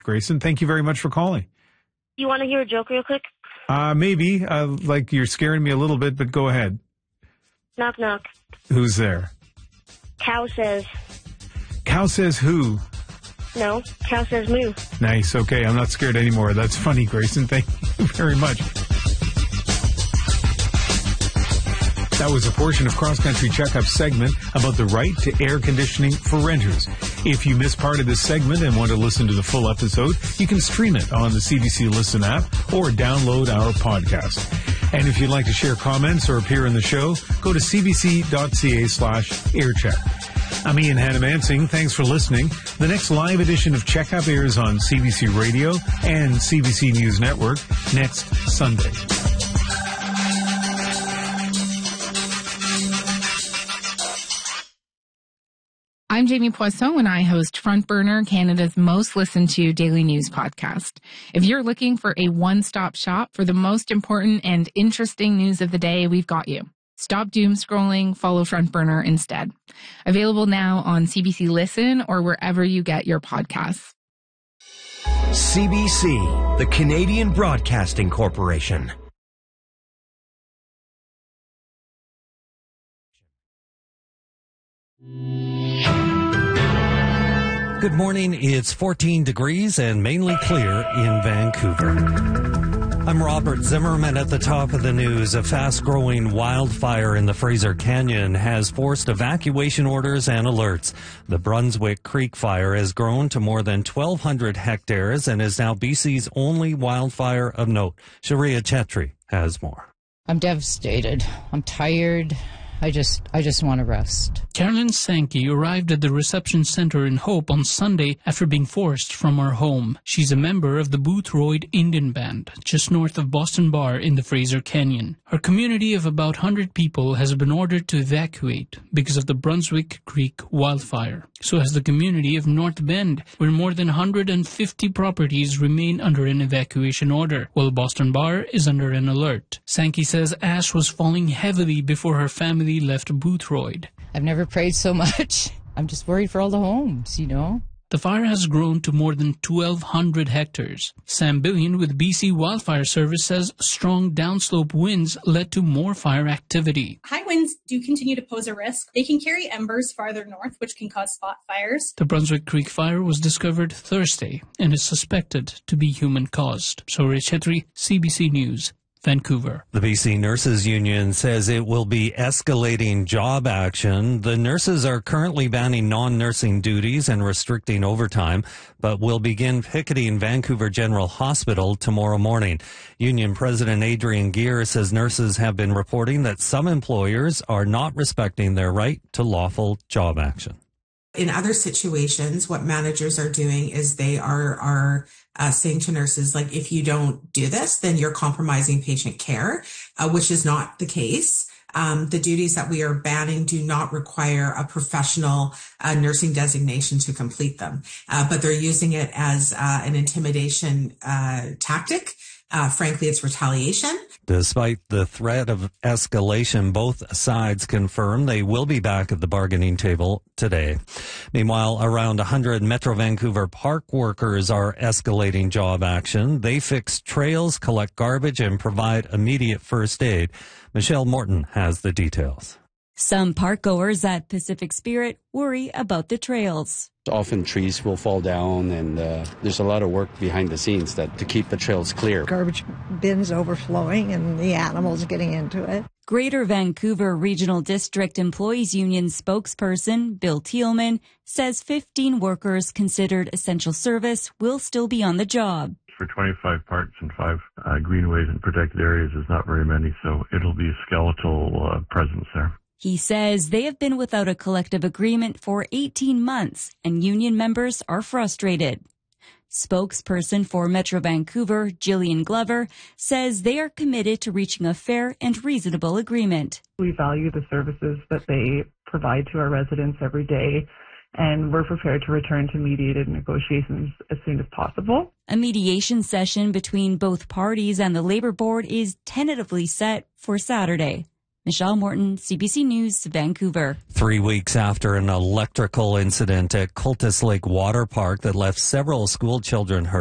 Grayson, thank you very much for calling. You want to hear a joke real quick? Maybe. Like you're scaring me a little bit, but go ahead. Knock, knock. Who's there? Cow says. Cow says who? No, cow says moo. Nice. Okay, I'm not scared anymore. That's funny, Grayson. Thank you very much. That was a portion of Cross Country Checkup segment about the right to air conditioning for renters. If you missed part of this segment and want to listen to the full episode, you can stream it on the CBC Listen app or download our podcast. And if you'd like to share comments or appear in the show, go to cbc.ca/aircheck. I'm Ian Hannamansing. Thanks for listening. The next live edition of Checkup airs on CBC Radio and CBC News Network next Sunday. I'm Jamie Poisson, and I host Front Burner, Canada's most listened to daily news podcast. If you're looking for a one-stop shop for the most important and interesting news of the day, we've got you. Stop doom scrolling, follow Front Burner instead. Available now on CBC Listen or wherever you get your podcasts. CBC, the Canadian Broadcasting Corporation. Good morning. It's 14 degrees and mainly clear in Vancouver. I'm Robert Zimmerman at the top of the news. A fast-growing wildfire in the Fraser Canyon has forced evacuation orders and alerts. The Brunswick Creek fire has grown to more than 1,200 hectares and is now BC's only wildfire of note. Sharia Chetri has more. I'm devastated. I'm tired. I just want to rest. Carolyn Sankey arrived at the reception center in Hope on Sunday after being forced from her home. She's a member of the Boothroyd Indian Band, just north of Boston Bar in the Fraser Canyon. Her community of about 100 people has been ordered to evacuate because of the Brunswick Creek wildfire. So has the community of North Bend, where more than 150 properties remain under an evacuation order, while Boston Bar is under an alert. Sankey says ash was falling heavily before her family left Boothroyd. I've never prayed so much. I'm just worried for all the homes, you know. The fire has grown to more than 1,200 hectares. Sam Billion with BC Wildfire Service says strong downslope winds led to more fire activity. High winds do continue to pose a risk. They can carry embers farther north, which can cause spot fires. The Brunswick Creek fire was discovered Thursday and is suspected to be human-caused. Sharia Chetri, CBC News, Vancouver. The BC Nurses Union says it will be escalating job action. The nurses are currently banning non-nursing duties and restricting overtime, but will begin picketing Vancouver General Hospital tomorrow morning. Union President Adrian Gear says nurses have been reporting that some employers are not respecting their right to lawful job action. In other situations, what managers are doing is they are saying to nurses, like, if you don't do this, then you're compromising patient care, which is not the case. The duties that we are banning do not require a professional nursing designation to complete them, but they're using it as an intimidation tactic. Frankly, it's retaliation. Despite the threat of escalation, both sides confirm they will be back at the bargaining table today. Meanwhile, around 100 Metro Vancouver park workers are escalating job action. They fix trails, collect garbage, and provide immediate first aid. Michelle Morton has the details. Some parkgoers at Pacific Spirit worry about the trails. Often trees will fall down, and there's a lot of work behind the scenes to keep the trails clear. Garbage bins overflowing and the animals getting into it. Greater Vancouver Regional District Employees Union spokesperson Bill Thielman says 15 workers considered essential service will still be on the job. For 25 parks and 5 greenways and protected areas is not very many, so it'll be a skeletal presence there. He says they have been without a collective agreement for 18 months and union members are frustrated. Spokesperson for Metro Vancouver, Jillian Glover, says they are committed to reaching a fair and reasonable agreement. We value the services that they provide to our residents every day, and we're prepared to return to mediated negotiations as soon as possible. A mediation session between both parties and the Labour Board is tentatively set for Saturday. Michelle Morton, CBC News, Vancouver. 3 weeks after an electrical incident at Cultus Lake Water Park that left several school children hurt.